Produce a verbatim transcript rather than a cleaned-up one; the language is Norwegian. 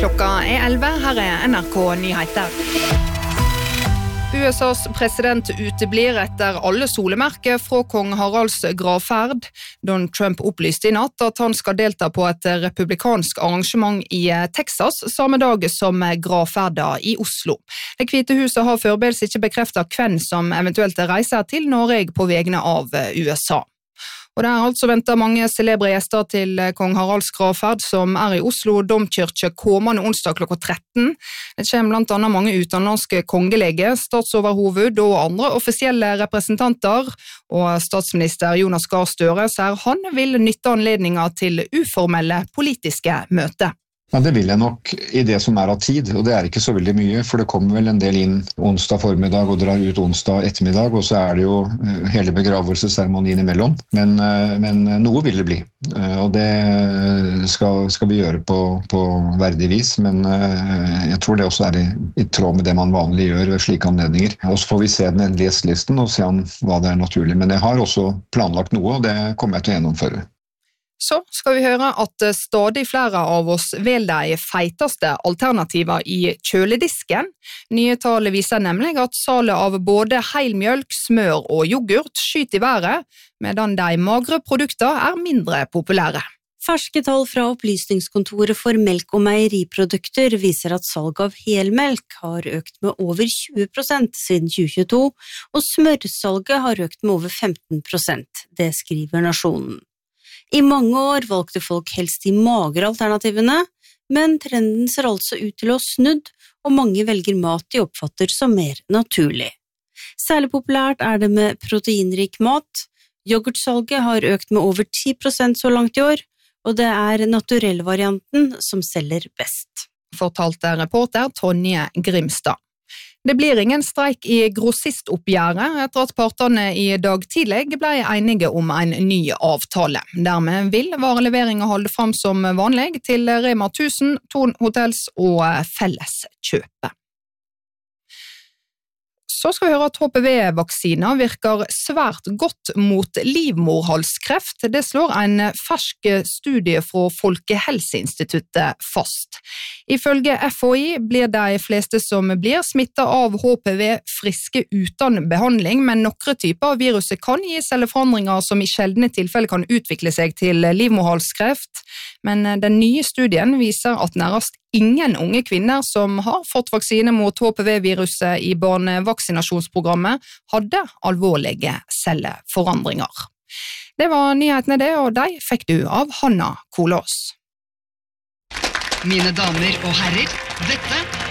Klokka er elleve, her er N R K Nyheter. U S A's president uteblir etter alle solemerker fra kong Haralds gravferd. Donald Trump opplyste i natt at han skal delta på et republikansk arrangement i Texas samme dag som gravferda i Oslo. Det hvite huset har foreløpig ikke bekreftet hvem som eventuelt reiser til Norge på vegne av U S A. Og det er altså ventet mange celebre gjester til kong Haralds gravferd som er i Oslo domkirke kommende onsdag klokka tretten. Det kommer blant annet mange utenlandske kongeleger, statsoverhoved og andre offisielle representanter. Og statsminister Jonas Gahr Støre sier han vil nytte anledningen til uformelle politiske møter. Ja, det vil jeg nok i det som er av tid, og det er ikke så veldig mye, for det kommer vel en del inn onsdag formiddag og drar ut onsdag ettermiddag, og så er det jo hele begravelsesseremonien imellom. Men, men noe vil det bli, og det skal, skal vi gjøre på, på verdig vis, men jeg tror det også er i, i tråd med det man vanlig gjør ved slike anledninger. Og så får vi se den endelige listen og se om hva det er naturlig, men jeg har også planlagt noe, og det kommer jeg til å gjennomføre. Så skal vi høre at stadig flere av oss velger de feiteste alternativer i kjøledisken. Nye tall viser nemlig at salet av både helmjølk, smør og yoghurt skyter i været, medan de magre produktene er mindre populære. Ferske tall fra Opplysningskontoret for melk- og meieriprodukter viser at salg av helmelk har økt med over tjue prosent siden tjue tjueto, og smørsalget har økt med over femten prosent. Det skriver Nasjonen. I mange år valgte folk helst de magre alternativene, men trenden ser altså ut til å ha snudd, og mange velger mat de oppfatter som mer naturlig. Særlig populært er det med proteinrik mat. Yoghurtsalget har økt med over ti prosent så langt i år, og det er naturellvarianten som selger best. Fortalte reporter Tonje Grimstad. Det blir ingen streik i grossistoppgjøret etter at partene i dag tidlig ble enige om en ny avtale. Dermed vil vareleveringen holde frem som vanlig til Rema tusen, Thon Hotels og Felleskjøpet. Så skal vi høre at H P V-vaksiner virker svært godt mot livmorhalskreft. Det slår en fersk studie fra Folkehelseinstituttet fast. Ifølge F H I blir de fleste som blir smittet av H P V friske uten behandling, men noen typer av viruset kan gi celleforandringer som i sjeldne tilfeller kan utvikle seg til livmorhalskreft. Men den nye studien viser at nærmest ingen unge kvinner som har fått vaksine mot H P V-viruset i barnevaksinasjonsprogrammet hadde alvorlige celleforandringer. Det var nyhetene det, og de fikk du av Hanna Kolås. Mine damer og herrer, dette